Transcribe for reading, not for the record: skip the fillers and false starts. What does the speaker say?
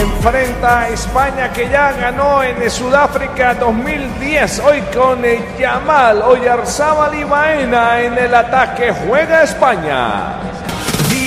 enfrenta a España, que ya ganó en Sudáfrica 2010. Hoy con Yamal, Oyarzábal y Baena en el ataque juega España.